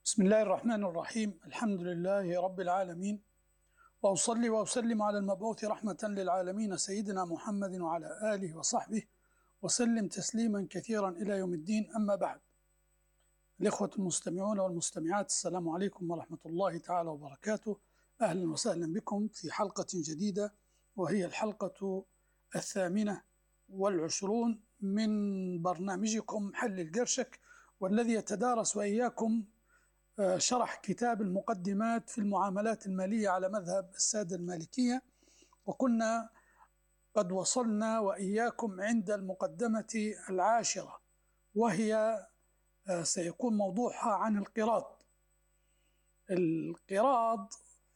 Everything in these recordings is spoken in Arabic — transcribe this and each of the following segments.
بسم الله الرحمن الرحيم. الحمد لله رب العالمين، وأصلي وأسلم على المبعوث رحمة للعالمين سيدنا محمد وعلى آله وصحبه وسلم تسليما كثيرا إلى يوم الدين. أما بعد، الإخوة المستمعون والمستمعات، السلام عليكم ورحمة الله تعالى وبركاته. أهلا وسهلا بكم في حلقة جديدة، وهي الحلقة 28 من برنامجكم حل القرشك، والذي يتدارس وإياكم شرح كتاب المقدمات في المعاملات المالية على مذهب السادة المالكية. وكنا قد وصلنا وإياكم عند المقدمة 10، وهي سيكون موضوعها عن القراض. القراض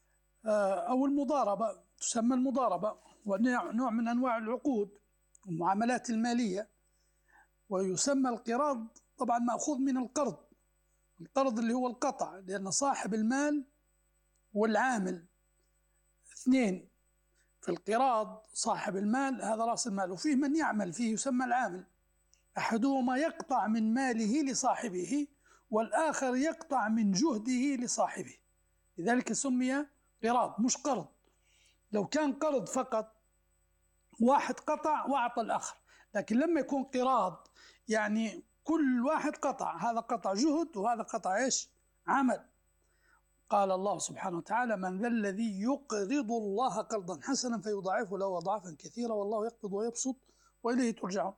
أو المضاربة، تسمى المضاربة، ونوع من أنواع العقود والمعاملات المالية. ويسمى القراض طبعا مأخوذ من القرض اللي هو القطع، لأن صاحب المال والعامل اثنين. في القراض صاحب المال هذا رأس المال، وفيه من يعمل فيه يسمى العامل. أحدهما يقطع من ماله لصاحبه، والآخر يقطع من جهده لصاحبه، لذلك سمي قراض مش قرض. لو كان قرض فقط واحد قطع وأعطى الآخر، لكن لما يكون قراض يعني كل واحد قطع، هذا قطع جهد وهذا قطع عمل. قال الله سبحانه وتعالى: من ذا الذي يقرض الله قرضا حسنا فيضاعفه له أضعافا كثيرة والله يقبض ويبسط وإليه ترجعون.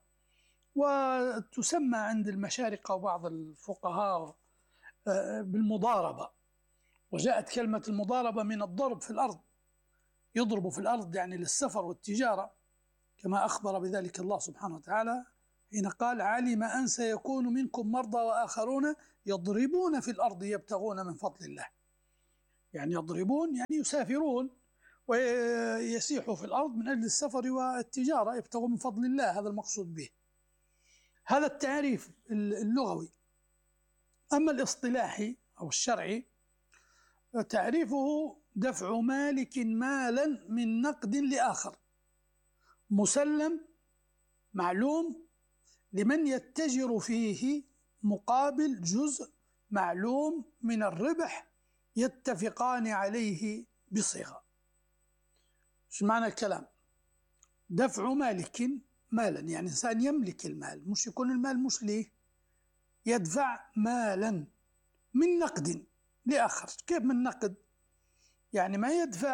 وتسمى عند المشارقة وبعض الفقهاء بالمضاربة، وجاءت كلمة المضاربة من الضرب في الأرض، يضرب في الأرض يعني للسفر والتجارة، كما أخبر بذلك الله سبحانه وتعالى حين قال: علم أن سيكون منكم مرضى وآخرون يضربون في الأرض يبتغون من فضل الله. يعني يضربون يعني يسافرون ويسيحوا في الأرض من أجل السفر والتجارة، يبتغون من فضل الله، هذا المقصود به. هذا التعريف اللغوي. أما الاصطلاحي أو الشرعي، تعريفه: دفع مالك مالا من نقد لآخر مسلم معلوم لمن يتجر فيه مقابل جزء معلوم من الربح يتفقان عليه بصيغة. شو معنى الكلام؟ دفع مالك مالا يعني إنسان يملك المال، مش يكون المال مش ليه، يدفع مالا من نقد لآخر. كيف من نقد؟ يعني ما يدفع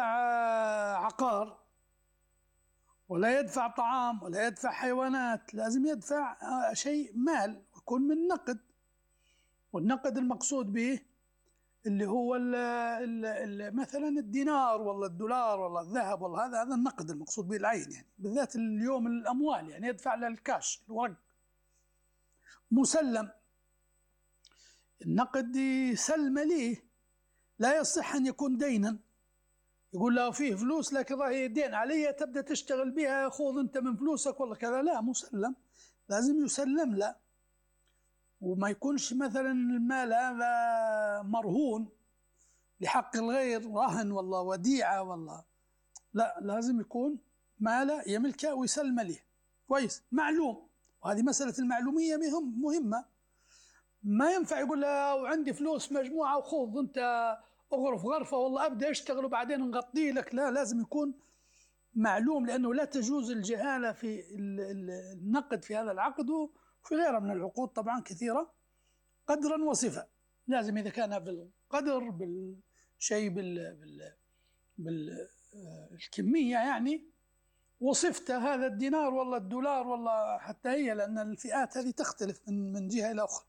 عقار ولا يدفع طعام ولا يدفع حيوانات، لازم يدفع شيء مال ويكون من نقد. والنقد المقصود به اللي هو مثلا الدينار والله الدولار والله الذهب والله، هذا النقد المقصود به العين، يعني بالذات اليوم الأموال، يعني يدفع للكاش الورق. مسلم، النقد سلم ليه، لا يصح أن يكون دينا، يقول له فيه فلوس لكن راهي دين علي تبدأ تشتغل بها، خذ أنت من فلوسك والله كذا. لا، مسلم، لازم يسلم له، وما يكونش مثلا المال هذا مرهون لحق الغير، رهن والله وديعة والله، لا، لازم يكون ماله يملكه ويسلم له كويس معلوم. وهذه مسألة المعلومية مهمة. ما ينفع يقول له وعندي فلوس مجموعة وخذ أنت أغرف غرفة والله أبدأ أشتغل وبعدين نغطي لك. لا، لازم يكون معلوم، لأنه لا تجوز الجهالة في النقد في هذا العقد وفي غيره من العقود طبعا كثيرة، قدرا وصفة. لازم إذا كان بالقدر بالشيء بالكمية يعني، وصفته هذا الدينار والله الدولار والله، حتى هي لأن الفئات هذه تختلف من جهة إلى أخرى.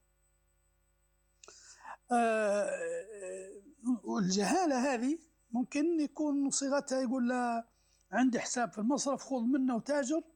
والجهالة هذه ممكن يكون صيغتها يقول له عندي حساب في المصرف خذ منه وتاجر،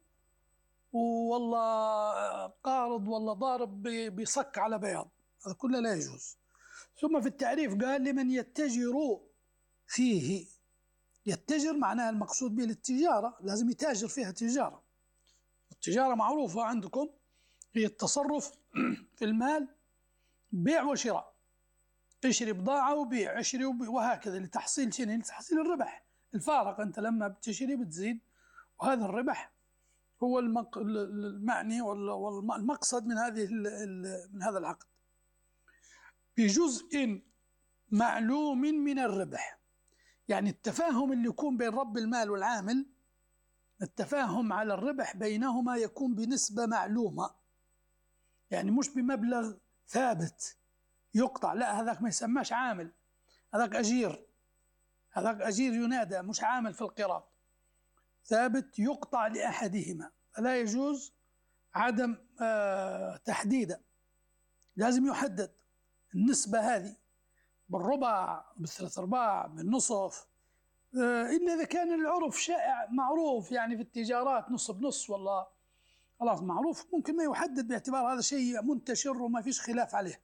والله قارض والله ضارب بصك على بياض، هذا كله لا يجوز. ثم في التعريف قال: لمن يتجر فيه. يتجر معناها المقصود به التجارة، لازم يتاجر فيها تجارة. التجارة معروفة عندكم هي التصرف في المال، بيع وشراء، تشري بضاعة وبيع، اشتري وبيع، وهكذا لتحصيل شيء، لتحصيل الربح. الفارق أنت لما بتشتري بتزيد، وهذا الربح هو المعني والمقصد من هذا العقد. بجزء معلوم من الربح. يعني التفاهم اللي يكون بين رب المال والعامل، التفاهم على الربح بينهما يكون بنسبة معلومة، يعني مش بمبلغ ثابت يقطع، لا هذاك ما يسماش عامل، هذاك أجير، هذاك أجير ينادى مش عامل في القراء، ثابت يقطع لأحدهما، فلا يجوز عدم تحديده، لازم يحدد النسبة هذه بالربع، بالثلاث أرباع، بالنصف، إلا إذا كان العرف شائع معروف، يعني في التجارات نص بنص والله خلاص معروف، ممكن ما يحدد باعتبار هذا شيء منتشر وما فيش خلاف عليه.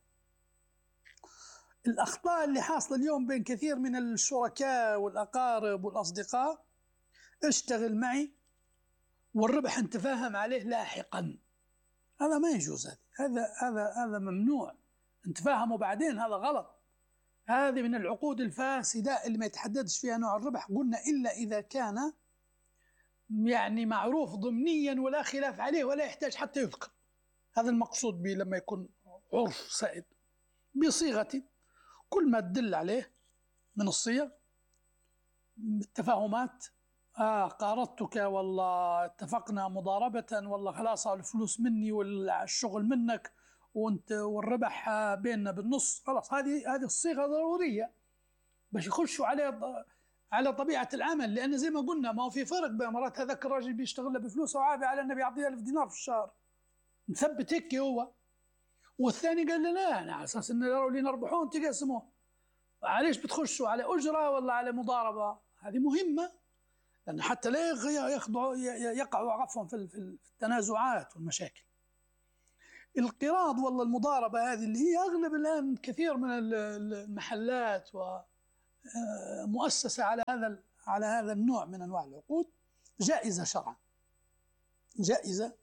الأخطاء اللي حاصلة اليوم بين كثير من الشركاء والأقارب والأصدقاء: اشتغل معي والربح نتفاهم عليه لاحقا، هذا ما يجوز، هذا ممنوع، نتفاهموا بعدين، هذا غلط، هذه من العقود الفاسدة اللي ما يتحددش فيها نوع الربح، قلنا إلا إذا كان يعني معروف ضمنيا ولا خلاف عليه ولا يحتاج حتى يذكر، هذا المقصود به لما يكون عرف سائد بصيغة كل ما تدل عليه من الصيغ، التفاهمات، قارضتك والله اتفقنا مضاربة، والله خلاص الفلوس مني والشغل منك وانت والربح بيننا بالنص، خلاص هذه الصيغة ضرورية باش يخشوا على طبيعة العمل، لأن زي ما قلنا ما هو في فرق بين مرات هذاك الراجل بيشتغل له بفلوس وعابي على النبي يعطيه 1000 دينار في الشهر مثبت هيك هو، والثاني قال له لا أنا على أساس إن اللي نربحون تقسموه، علاش بتخشوا على أجرة ولا على مضاربة؟ هذه مهمة، لأن حتى لا يقعوا عفوا في التنازعات والمشاكل. القراض والله المضاربة هذه اللي هي أغلب الآن كثير من المحلات ومؤسسة على هذا النوع من أنواع العقود جائزة شرعا، جائزة،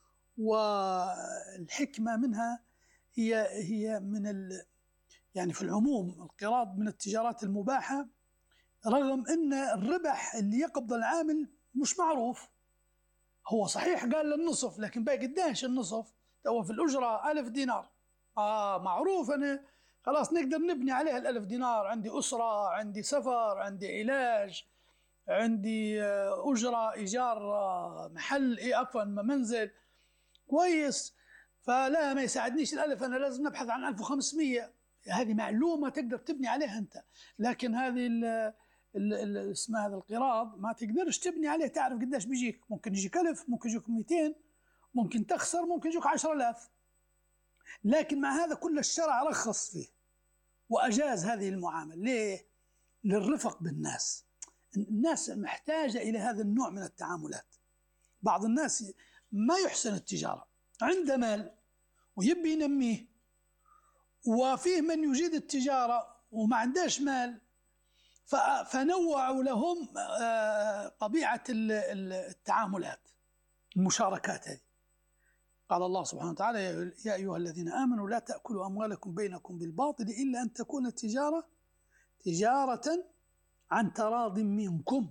والحكمة منها هي يعني في العموم القراض من التجارات المباحة، رغم أن الربح اللي يقبض العامل مش معروف، هو صحيح قال النصف لكن باقي قداش النصف؟ هو في الأجرة 1000 دينار، معروف أنا خلاص نقدر نبني عليها 1000 دينار، عندي أسرة، عندي سفر، عندي علاج، عندي أجرة إيجار محل عفوا منزل كويس، فلا ما يساعدنيش ال1000، أنا لازم نبحث عن 1500، هذه معلومة تقدر تبني عليها أنت، لكن هذه اسمها هذا القراض ما تقدرش تبني عليه، تعرف قداش بيجيك، ممكن يجيك 1000، ممكن يجيك 200، ممكن تخسر، ممكن يجيك 10000، لكن مع هذا كل الشرع رخص فيه وأجاز هذه المعاملة، ليه؟ للرفق بالناس، الناس محتاجة إلى هذا النوع من التعاملات، بعض الناس ما يحسن التجارة، عنده مال ويبي ينميه، وفيه من يجيد التجارة وما عندهش مال، فنوعوا لهم طبيعة التعاملات، المشاركات هذه. قال الله سبحانه وتعالى: يا أيها الذين آمنوا لا تأكلوا أموالكم بينكم بالباطل إلا أن تكون تجارة عن تراض منكم،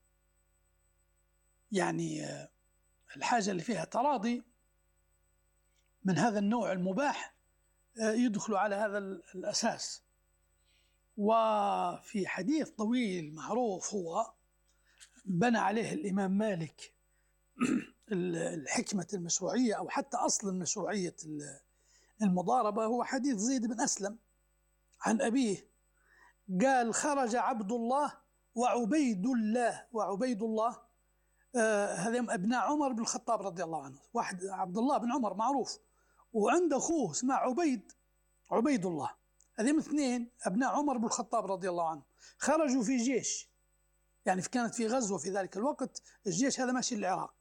يعني الحاجة اللي فيها تراضي من هذا النوع المباح يدخل على هذا الأساس. وفي حديث طويل معروف هو بنى عليه الإمام مالك الحكمة المشروعية أو حتى أصل مشروعية المضاربة، هو حديث زيد بن أسلم عن أبيه قال: خرج عبد الله وعبيد الله هذين أبناء عمر بن الخطاب رضي الله عنه، واحد عبد الله بن عمر معروف، وعنده أخوه اسمه عبيد الله، هذين اثنين أبناء عمر بن الخطاب رضي الله عنه، خرجوا في جيش، يعني كانت في غزوة في ذلك الوقت، الجيش هذا ماشي للعراق،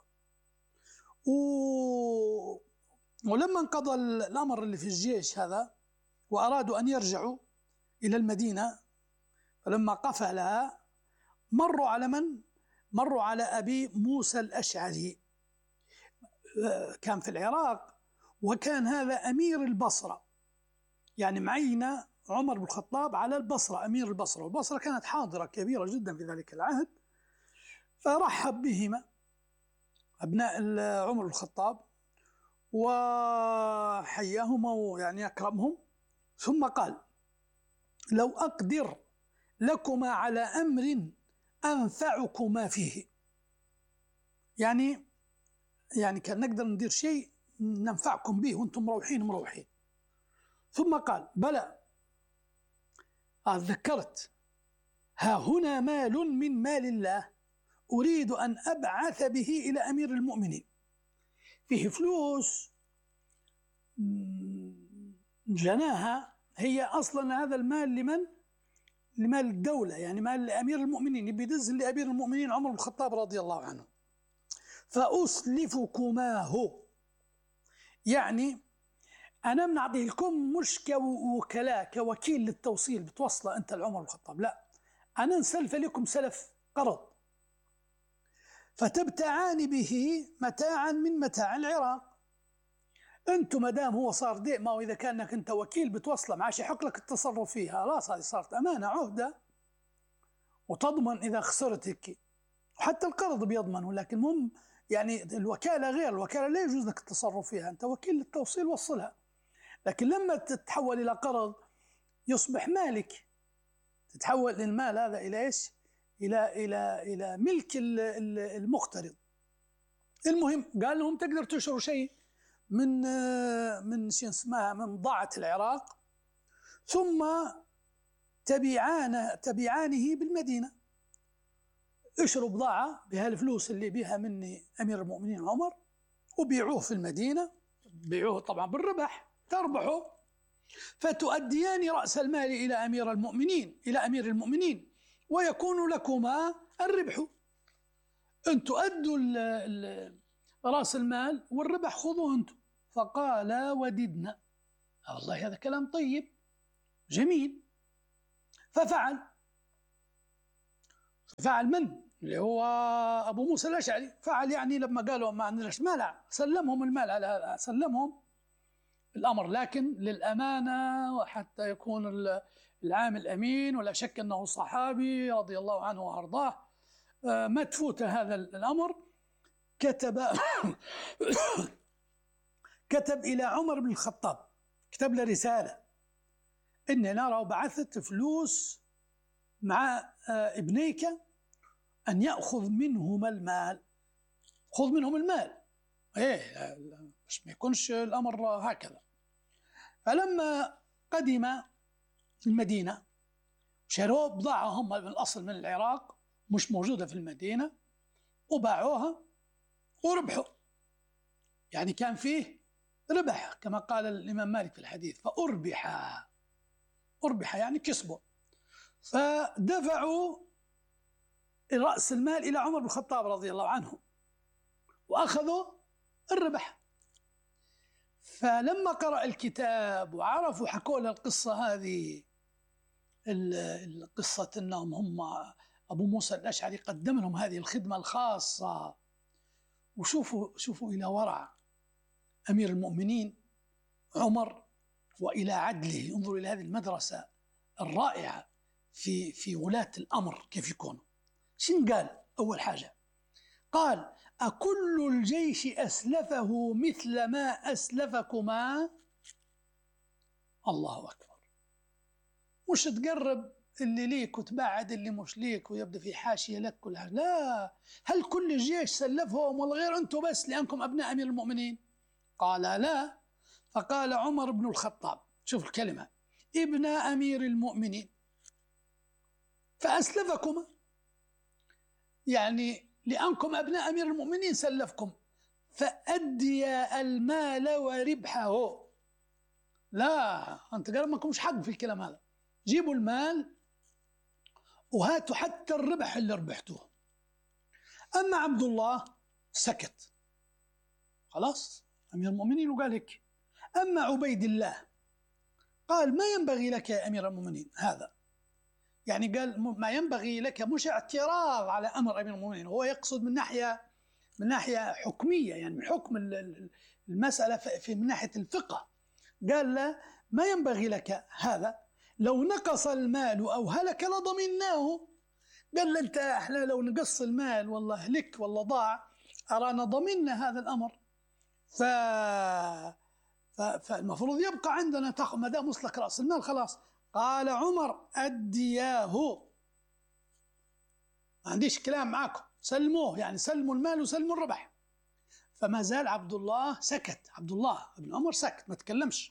ولما انقضى الأمر اللي في الجيش هذا وأرادوا أن يرجعوا إلى المدينة، فلما قفلها مروا على من؟ مروا على أبي موسى الأشعري، كان في العراق، وكان هذا أمير البصرة، يعني معينا عمر بن الخطاب على البصرة أمير البصرة، والبصرة كانت حاضرة كبيرة جدا في ذلك العهد، فرحب بهما أبناء عمر بن الخطاب وحياهما يعني أكرمهم، ثم قال: لو أقدر لكما على أمر أنفعكما فيه. يعني كان نقدر ندير شيء ننفعكم به وأنتم مروحين. ثم قال بلى، ذكرت، ها هنا مال من مال الله أريد أن أبعث به إلى أمير المؤمنين. فيه فلوس جناها، هي أصلا هذا المال لمال الدولة، يعني مال لأمير المؤمنين، بيدز لأمير المؤمنين عمر بن الخطاب رضي الله عنه. فأسلفكماه، يعني أنا بنعطيه لكم مش كوكلاء، كوكيل للتوصيل بتوصله أنت لعمر بن الخطاب، لا، أنا نسلف لكم سلف قرض، فتبتعان به متاعا من متاع العراق. أنتم مدام هو صار دئمة، وإذا كانك أنت وكيل بتوصله معاش يحق لك التصرف فيها، خلاص هذه صارت أمانة عهدة، وتضمن إذا خسرت هيك، وحتى القرض بيضمن، ولكن مهم يعني الوكالة غير، الوكالة لا يجوز لك التصرف فيها، أنت وكيل للتوصيل وصلها. لكن لما تتحول إلى قرض يصبح مالك، تتحول المال هذا إلى إيش؟ إلى ملك المقترض. المهم قال لهم تقدر تشروا شيء من شو اسمها، من بضاعة العراق، ثم تبيعانه بالمدينة. اشروا بضاعة بهالفلوس اللي بيها مني أمير المؤمنين عمر، وبيعوه في المدينة، بيعوه طبعا بالربح، تربحوا، فتؤديان رأس المال إلى أمير المؤمنين ويكون لكما الربح. أنتم أدوا رأس المال والربح خذوه أنتم. فقال وددنا، والله هذا كلام طيب جميل. ففعل من؟ اللي هو أبو موسى الأشعري. فعل يعني لما قالوا ما عندناش مال سلمهم المال، على هذا سلمهم الأمر، لكن للأمانة وحتى يكون العامل أمين، ولا شك أنه صحابي رضي الله عنه وأرضاه، ما تفوت هذا الأمر. كتب إلى عمر بن الخطاب، كتب له رسالة إني نرى بعثت فلوس مع ابنيك أن يأخذ منهم المال، خذ منهم المال، إيه مش ما يكونش الأمر هكذا. فلما قدم المدينة شروا بضاعة هم من الأصل من العراق مش موجودة في المدينة، وباعوها وربحوا، يعني كان فيه ربح كما قال الإمام مالك في الحديث. فأربح يعني كسبوا، فدفعوا رأس المال إلى عمر بن الخطاب رضي الله عنه وأخذوا الربح. فلما قرأ الكتاب وعرفوا، حكوا له القصة هذه، القصة أنهم هم أبو موسى الأشعري قدم لهم هذه الخدمة الخاصة. وشوفوا إلى ورع أمير المؤمنين عمر وإلى عدله، انظروا إلى هذه المدرسة الرائعة في ولاة الأمر كيف يكونوا. شن قال؟ أول حاجة قال أكل الجيش أسلفه مثل ما أسلفكما؟ الله أكبر. مش تقرب اللي ليك وتبعد اللي مش ليك ويبدأ في حاشية لك كل حاجة، لا، هل كل الجيش سلفهم ولا غير أنتم بس لأنكم أبناء أمير المؤمنين؟ قال لا. فقال عمر بن الخطاب، شوف الكلمة، ابن أمير المؤمنين فأسلفكما، يعني لأنكم أبناء أمير المؤمنين سلفكم، فأدي المال وربحه. لا، أنت قال ما لكمش حق في الكلام هذا، جيبوا المال وهاتوا حتى الربح اللي ربحتوه. أما عبد الله سكت، خلاص أمير المؤمنين وقال هيك. أما عبيد الله قال ما ينبغي لك يا أمير المؤمنين هذا، يعني قال ما ينبغي لك مش اعتراض على أمر أمير المؤمنين، هو يقصد من ناحية حكمية، يعني من حكم المسألة من ناحية الفقه. قال له ما ينبغي لك هذا، لو نقص المال أو هلك لضمناه. قال له أنت احنا لو نقص المال والله هلك والله ضاع أرانا ضمننا هذا الأمر، فالمفروض يبقى عندنا ما دام وصلك رأس المال خلاص. قال عمر أدياه، ما عنديش كلام معاكم، سلموه، يعني سلموا المال وسلموا الربح. فما زال عبد الله سكت، عبد الله بن عمر سكت، ما تكلمش،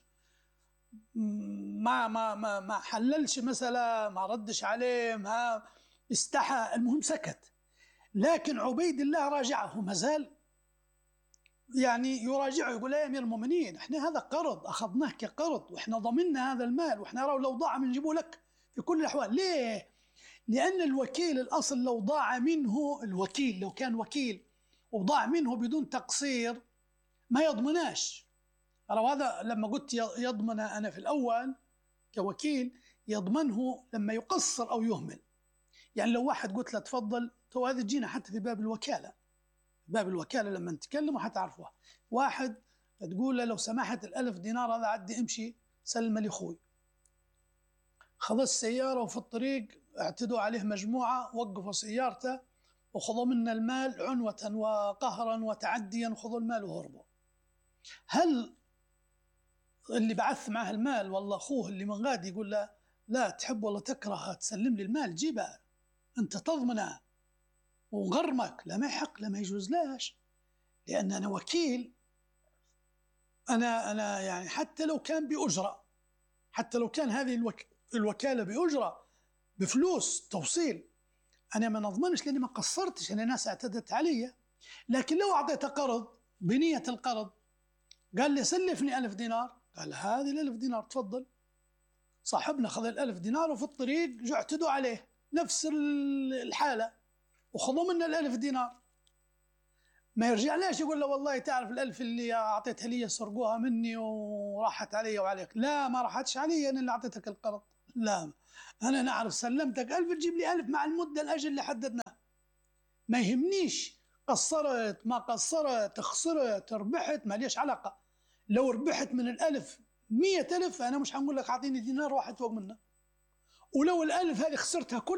ما حللش مسألة، ما ردش عليه، ما استحى، المهم سكت. لكن عبيد الله راجعه، ما زال يعني يراجعه، يقول يا أمير المؤمنين احنا هذا قرض أخذناه كقرض، واحنا ضمننا هذا المال، واحنا لو ضاع بنجيبه لك في كل الأحوال. ليه؟ لأن الوكيل الأصل لو ضاع منه، الوكيل لو كان وكيل وضاع منه بدون تقصير ما يضمناش. هذا لما قلت يضمن أنا في الأول كوكيل، يضمنه لما يقصر أو يهمل. يعني لو واحد قلت له تفضل، تو هذا جينا حتى في باب الوكالة، باب الوكالة لما نتكلموا حتعرفوها. واحد تقول له لو سمحت ال1000 دينار هذا عدي امشي سلمه لأخوي، خذ السيارة وفي الطريق اعتدوا عليه مجموعة، وقفوا سيارته وخذوا منا المال عنوة وقهرا وتعديا، خذوا المال وهربوا. هل اللي بعث معه المال والله أخوه اللي من غادي يقول له لا تحب ولا تكره تسلم لي المال جيبه أنت تضمنه وغرمك؟ لا، ما يحق، لا ما يجوز لاش، لأن أنا وكيل. أنا يعني حتى لو كان بأجرة، حتى لو كان هذه الوكالة بأجرة بفلوس توصيل، أنا ما نضمنش لأني ما قصرتش، أنا ناس اعتدت علي. لكن لو أعطيت قرض بنية القرض، قال لي سلفني 1000 دينار، قال هذه 1000 دينار تفضل، صاحبنا خذ 1000 دينار وفي الطريق جو اعتدوا عليه نفس الحالة وخذوا منا 1000 دينار، ما يرجع ليش يقول له والله تعرف 1000 اللي أعطيتها لي سرقوها مني وراحت علي وعليك. لا، ما راحتش علي، أنا اللي أعطيتك القرض. لا، أنا نعرف سلمتك 1000 تجيب لي 1000 مع المدة الأجل اللي حددناه، ما يهمنيش قصرت ما قصرت، خسرت ربحت، ما ليش علاقة. لو ربحت من 1000 100,000 أنا مش هنقول لك أعطيني دينار واحد فوق منه، ولو 1000 هذه خسرتها كلها